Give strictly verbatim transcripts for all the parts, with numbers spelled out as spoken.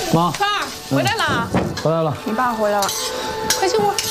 妈， 川儿回来了， 回来了。 你爸回来了，快进屋。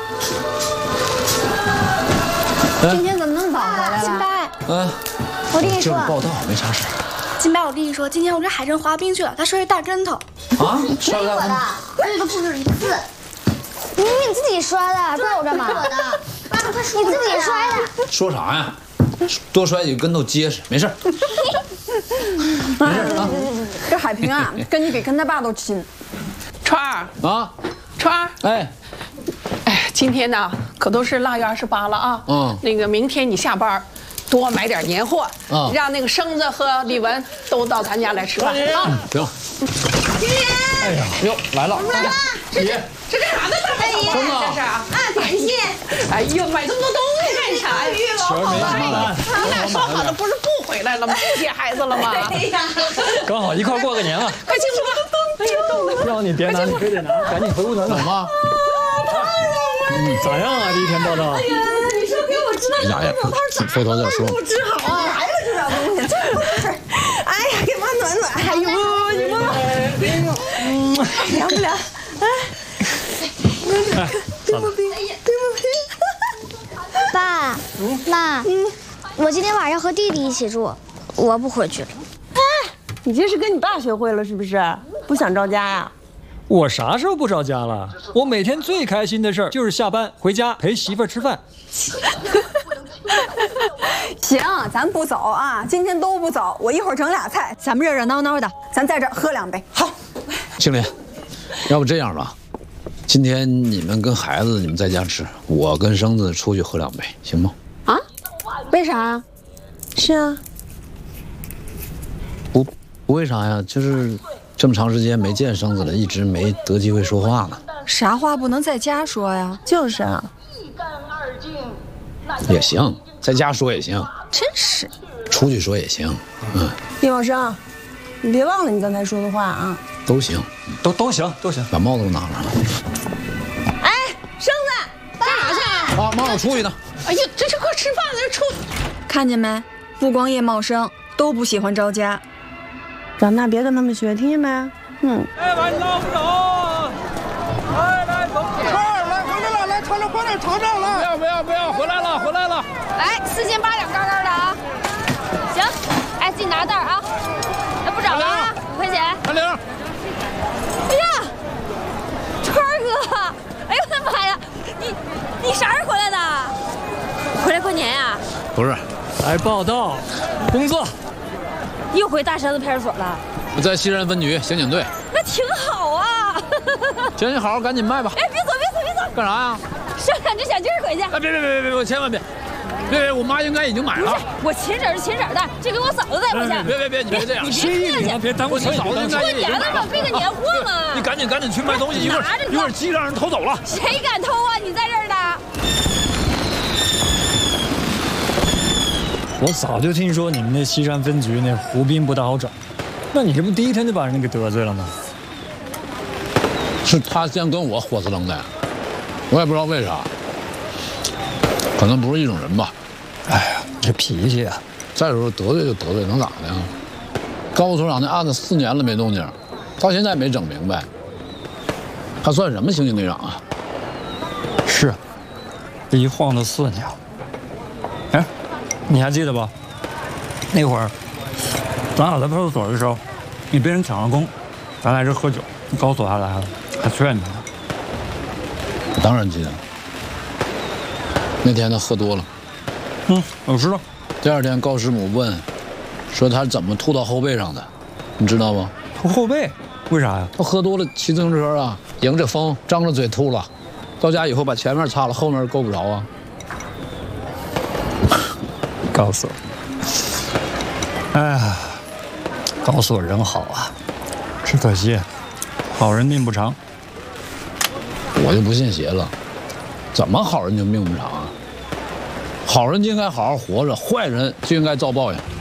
今天怎么那么早回来了？ 金白， 嗯， 我跟你说， 报道没啥事。 金白，我跟你说，今天我跟海珍滑冰去了，他摔一大跟头。 啊？摔我的，这都不止一次。明明你自己摔的，怪我干嘛？我的，爸爸快说，你自己摔的。 说啥呀？多摔几个跟头结实，没事。没事啊。 这海平啊，跟你比跟他爸都亲。 川儿啊， 川儿， 哎， 哎，今天呢可都是腊月二十八了啊。 嗯。 那个明天你下班，多买点年货， 啊， 让那个生子和李文都到咱家来吃饭啊。 行。 姐姐， 哎呀，哟，来了。 来了。 姐， 这干啥呢？大美真的？ 这是啊。 啊，点心。 哎呦，买这么多东西干啥呀？ 确实没什么来。 你俩说好的不是不回来了吗？不接孩子了吗？ 哎呀， 刚好一块过个年了。 快进屋吧。哎呦，冻的。 让你别拿，你非得拿，赶紧回屋等等。 怎么？ 嗯，咋样啊？第一天报道。 哎呀，你说给我知道呀呀，回头再说。 不治好啊！哪有这种东西？这不是。哎呀，给妈暖暖。哎呦，你摸摸。嗯，凉不凉？哎。 哎， 冰不冰？冰不冰？爸妈，嗯，我今天晚上和弟弟一起住，我不回去了。 哎，你这是跟你爸学会了是不是？不想着家呀？ 我啥时候不着家了？我每天最开心的事儿就是下班回家陪媳妇儿吃饭。 行，咱不走啊，今天都不走。我一会儿整俩菜，咱们热热闹闹的，咱在这儿喝两杯。好， 青林，要不这样吧，今天你们跟孩子你们在家吃，我跟生子出去喝两杯，行吗？ 啊？为啥呀？ 是啊。 不，不为啥呀？就是这么长时间没见生子了，一直没得机会说话呢。 啥话不能在家说呀？ 就是啊。 也行，在家说也行。 真是。 出去说也行。嗯。 李茂生，你别忘了你刚才说的话啊。 都行， 都都行，都行。 把帽子都拿上了。 哎，生子， 干啥去？ 啊，妈，我出去呢。 哎呀，这是快吃饭了，这出。 看见没？不光叶茂生都不喜欢着家。 长大别跟他们学，听见没？嗯。 哎，来老总，来来，走， 二来回来了，来尝尝，快点尝尝来。 不要不要不要，回来了回来了。 来，四斤八两干干的啊。行，哎，自己拿袋啊。哎，不找了啊，五块钱。 安玲。 哎呀，川儿哥，哎呦我的妈呀，你你啥时候回来的？回来过年呀？ 不是， 来报道，工作。 又回大山子派出所了？ 我在西山分局刑警队。 那挺好啊。 行，你好好赶紧卖吧。 哎，别走别走别走！ 干啥呀？ 上两只小鸡儿回去。 哎，别别别别别，我千万别！别别，我妈应该已经买了。 我秦婶是秦婶的，这给我嫂子带回去。 别别别，你别这样， 你别客气， 别耽误你嫂子应该过已经买了。 年了嘛，备个年货嘛。 你赶紧赶紧去卖东西，一会儿一会儿鸡让人偷走了。 谁敢偷啊？你在这儿呢。 我早就听说你们那西山分局那胡斌不大好找，那你这不第一天就把人给得罪了吗？ 是他先跟我火死楞的，我也不知道为啥，可能不是一种人吧。 哎呀，这脾气啊！ 再说得罪就得罪，能咋的呀？高副所长那案子四年了没动静，到现在没整明白，他算什么刑警队长啊？ 是，这一晃都四年了。哎，你还记得吧？那会儿咱俩在派出所的时候，你被人抢了功，咱来这喝酒，高所还来了，还劝你呢。 当然记得。那天他喝多了。 嗯，我知道。 第二天高师母问，说他怎么吐到后背上的，你知道吗？ 吐后背？为啥呀？ 他喝多了骑自行车啊，迎着风张着嘴吐了，到家以后把前面擦了，后面够不着啊。 高所，哎呀，高所人好啊，只可惜好人命不长。 我就不信邪了，怎么好人就命不长啊？好人就应该好好活着，坏人就应该遭报应。